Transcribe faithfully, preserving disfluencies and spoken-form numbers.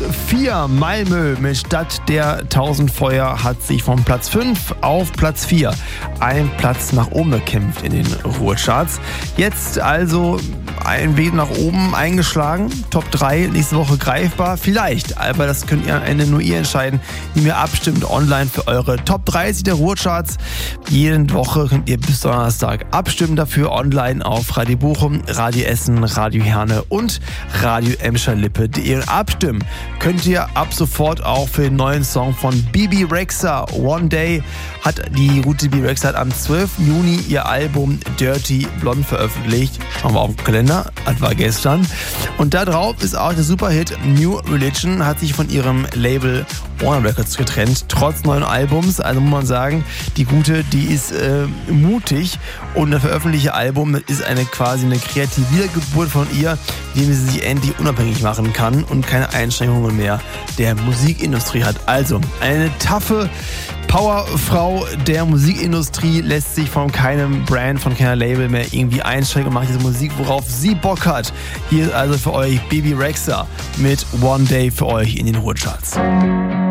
vier, Malmö mit Stadt der tausend Feuer hat sich von Platz fünf auf Platz vier einen Platz nach oben gekämpft in den Ruhrcharts. Jetzt also ein Weg nach oben eingeschlagen. Top drei nächste Woche greifbar. Vielleicht, aber das könnt ihr am Ende nur ihr entscheiden, die mir abstimmt online für eure Top dreißig der Ruhrcharts. Jede Woche könnt ihr bis Donnerstag abstimmen dafür online auf Radio Bochum, Radio Essen, Radio Herne und Radio Emscher-Lippe. Die abstimmen könnt ihr ab sofort auch für den neuen Song von Bebe Rexha. One Day hat die gute Bebe Rexha am zwölften Juni ihr Album Dirty Blonde veröffentlicht. Schauen wir auf den Kalender, das war gestern. Und da drauf ist auch der Superhit New Religion, hat sich von ihrem Label Warner Records getrennt, trotz neuen Albums. Also muss man sagen, die gute, die ist äh, mutig und das veröffentlichte Album ist eine quasi eine kreative Wiedergeburt von ihr, indem sie sich endlich unabhängig machen kann und keine Einschränkungen mehr der Musikindustrie hat. Also eine taffe Powerfrau der Musikindustrie, lässt sich von keinem Brand, von keiner Label mehr irgendwie einschränken und macht diese Musik, worauf sie Bock hat. Hier ist also für euch Bebe Rexha mit One Day für euch in den Ruhrcharts.